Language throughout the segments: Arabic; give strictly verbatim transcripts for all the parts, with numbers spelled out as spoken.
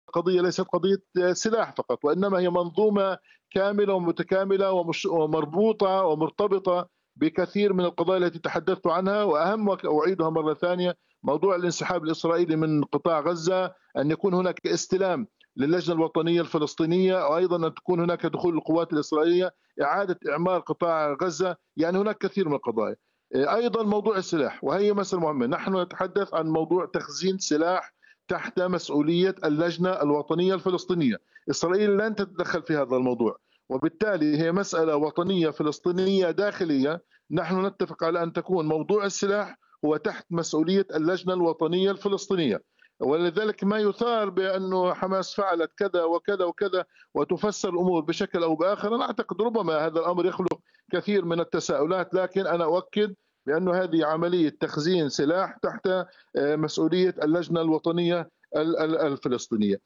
القضية ليست قضية سلاح فقط، وإنما هي منظومة كاملة ومتكاملة ومش ومربوطة ومرتبطة بكثير من القضايا التي تحدثت عنها، وأهم وأعيدها مرة ثانية موضوع الانسحاب الإسرائيلي من قطاع غزة، أن يكون هناك استلام للجنة الوطنية الفلسطينية، وأيضا أن تكون هناك دخول القوات الإسرائيلية، إعادة إعمار قطاع غزة، يعني هناك كثير من القضايا. أيضا موضوع السلاح، وهي مسألة مهمة. نحن نتحدث عن موضوع تخزين سلاح تحت مسؤولية اللجنة الوطنية الفلسطينية. إسرائيل لن تتدخل في هذا الموضوع، وبالتالي هي مسألة وطنية فلسطينية داخلية. نحن نتفق على أن تكون موضوع السلاح هو تحت مسؤولية اللجنة الوطنية الفلسطينية، ولذلك ما يثار بأنه حماس فعلت كذا وكذا وكذا وتفسر الأمور بشكل أو بآخر، أنا أعتقد ربما هذا الأمر يخلق كثير من التساؤلات، لكن أنا أؤكد بأن هذه عملية تخزين سلاح تحت مسؤولية اللجنة الوطنية الفلسطينية.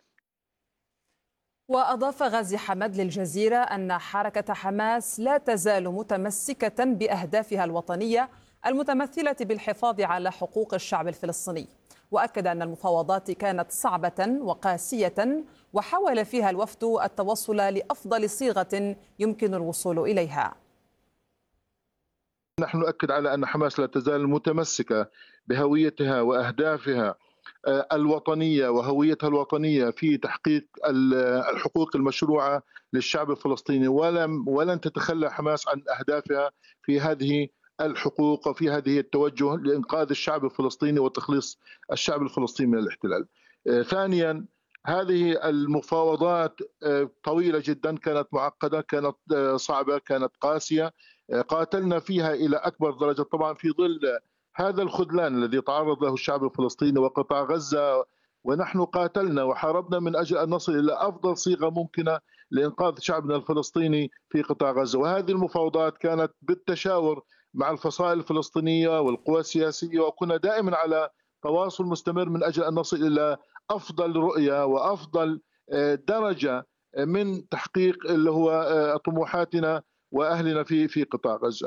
وأضاف غازي حمد للجزيرة أن حركة حماس لا تزال متمسكة بأهدافها الوطنية المتمثلة بالحفاظ على حقوق الشعب الفلسطيني، وأكد أن المفاوضات كانت صعبة وقاسية وحاول فيها الوفد التوصل لأفضل صيغة يمكن الوصول إليها. نحن نؤكد على أن حماس لا تزال متمسكة بهويتها وأهدافها الوطنية وهويتها الوطنية في تحقيق الحقوق المشروعة للشعب الفلسطيني، ولم ولن تتخلى حماس عن أهدافها في هذه الحقوق وفي هذه التوجه لإنقاذ الشعب الفلسطيني وتخليص الشعب الفلسطيني من الاحتلال. ثانيا، هذه المفاوضات طويلة جدا، كانت معقدة، كانت صعبة، كانت قاسية، قاتلنا فيها إلى أكبر درجة طبعا في ظل هذا الخذلان الذي تعرض له الشعب الفلسطيني وقطاع غزة، ونحن قاتلنا وحاربنا من أجل أن نصل إلى أفضل صيغة ممكنة لإنقاذ شعبنا الفلسطيني في قطاع غزة. وهذه المفاوضات كانت بالتشاور مع الفصائل الفلسطينية والقوى السياسية، وكنا دائما على تواصل مستمر من أجل أن نصل إلى أفضل رؤية وأفضل درجة من تحقيق اللي هو طموحاتنا وأهلنا في في قطاع غزة.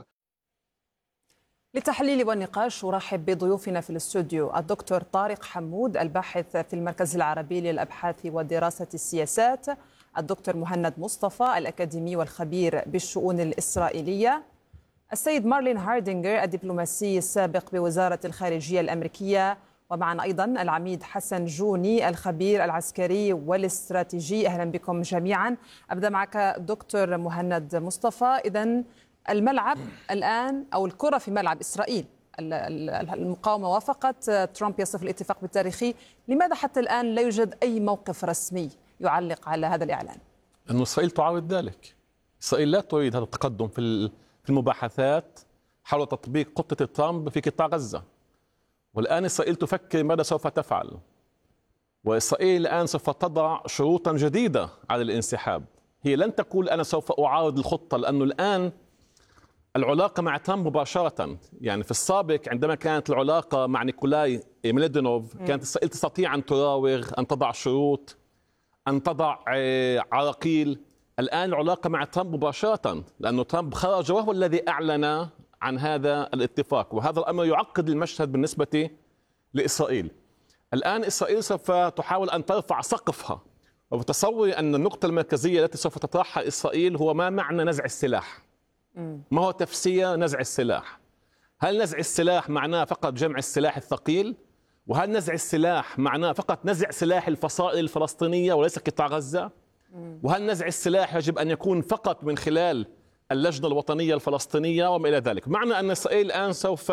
للتحليل والنقاش أرحب بضيوفنا في الاستوديو الدكتور طارق حمود الباحث في المركز العربي للأبحاث ودراسة السياسات، الدكتور مهند مصطفى الأكاديمي والخبير بالشؤون الإسرائيلية، السيد مارلين هاردينغر الدبلوماسي السابق بوزارة الخارجية الأمريكية، ومعنا أيضا العميد حسن جوني الخبير العسكري والاستراتيجي. أهلا بكم جميعا. أبدأ معك دكتور مهند مصطفى. إذن الملعب الآن أو الكرة في ملعب إسرائيل، المقاومة وافقت، ترامب يصف الاتفاق بالتاريخي، لماذا حتى الآن لا يوجد أي موقف رسمي يعلق على هذا الإعلان؟ أن إسرائيل تعارض ذلك. إسرائيل لا تريد هذا التقدم في المباحثات حول تطبيق خطة ترامب في قطاع غزة، والآن إسرائيل تفكر ماذا سوف تفعل، وإسرائيل الآن سوف تضع شروطا جديدة على الانسحاب. هي لن تقول أنا سوف أعارض الخطة، لأنه الآن العلاقة مع ترامب مباشرة، يعني في السابق عندما كانت العلاقة مع نيكولاي ميليدينوف كانت إسرائيل تستطيع أن تراوغ، أن تضع شروط، أن تضع عراقيل. الآن العلاقة مع ترامب مباشرة، لأنه ترامب خرج وهو الذي أعلن عن هذا الاتفاق، وهذا الأمر يعقد المشهد بالنسبة لإسرائيل. الآن إسرائيل سوف تحاول أن ترفع سقفها، وتصوري أن النقطة المركزية التي سوف تطرحها إسرائيل هو ما معنى نزع السلاح. ما هو تفسير نزع السلاح؟ هل نزع السلاح معناه فقط جمع السلاح الثقيل؟ وهل نزع السلاح معناه فقط نزع سلاح الفصائل الفلسطينية وليس قطاع غزة؟ وهل نزع السلاح يجب أن يكون فقط من خلال اللجنة الوطنية الفلسطينية وما إلى ذلك؟ معنى أن إسرائيل الآن سوف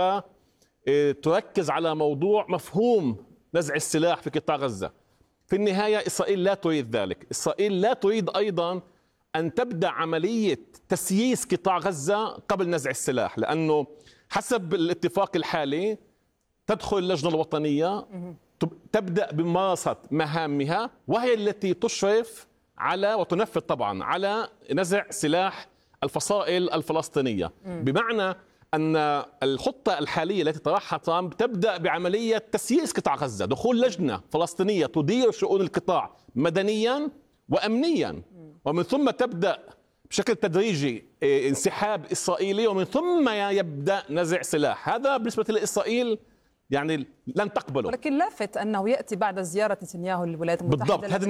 تركز على موضوع مفهوم نزع السلاح في قطاع غزة. في النهاية إسرائيل لا تريد ذلك. إسرائيل لا تريد أيضا أن تبدأ عملية تسييس قطاع غزة قبل نزع السلاح، لأنه حسب الاتفاق الحالي تدخل اللجنة الوطنية تبدأ بممارسة مهامها، وهي التي تشرف على وتنفذ طبعا على نزع سلاح الفصائل الفلسطينية. بمعنى أن الخطة الحالية التي طرحها ترامب تبدأ بعملية تسييس قطاع غزة، دخول لجنة فلسطينية تدير شؤون القطاع مدنيا وأمنيا، ومن ثم تبدأ بشكل تدريجي انسحاب إسرائيلي، ومن ثم يبدأ نزع سلاح. هذا بالنسبة لإسرائيل يعني لن تقبله. ولكن لافت أنه يأتي بعد زيارة نتنياهو للولايات المتحدة. بالضبط، هذه